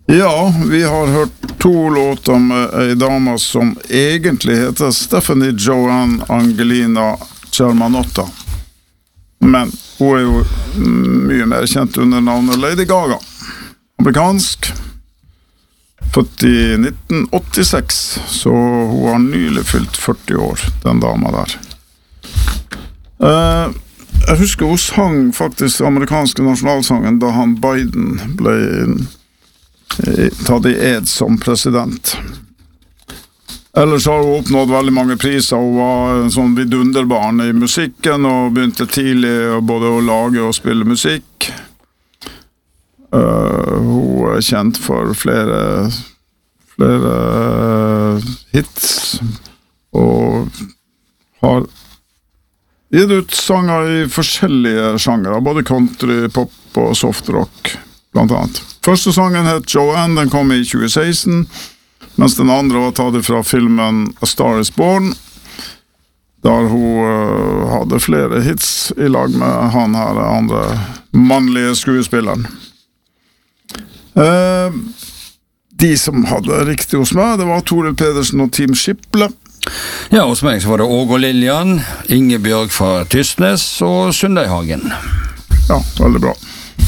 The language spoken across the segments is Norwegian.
Ja, vi har hørt 2 låter med en dame som egentlig heter Stephanie Joanne Angelina Germanotta. Men hun jo mye mer kjent under navnet Lady Gaga. Amerikansk, født i 1986, så hun har nylig fylt 40 år, den dama der. Jeg husker hun sang faktisk amerikanske nasjonalsangen da han Biden ble tatt i ed som president. Ellers har hun oppnådd veldig mange priser. Hun var en sånn vidunderbarn i musikken og begynte tidlig både å lage og spille musikk. Hun er kjent for flere hits og har gitt ut sanger i forskjellige sjangere, både country, pop og softrock blant annet. Første sangen het Joanne, den kom i 2016, mens den andre var tatt fra filmen A Star is Born, der hun hadde flere hits i lag med han her, andre mannlige skuespilleren. De som hadde riktig hos meg, det var Toril Pedersen og Team Skiple. Ja, hos meg så var det Åge og Lillian, Ingebjørg fra Tysnes og Sundøyhagen. Ja, veldig bra.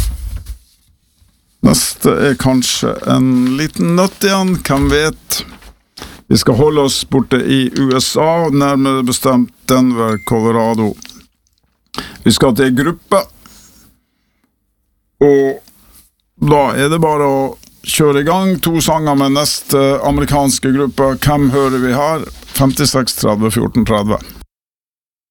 Neste kanskje en liten nøtt igjen, hvem vet. Vi skal holde oss borte i USA, nærmere bestemt Denver, Colorado. Vi skal til en gruppe, og da det bare å kjøre i gang. 2 sanger med neste amerikanske gruppe. Hvem hører vi her? 56 30 14 30.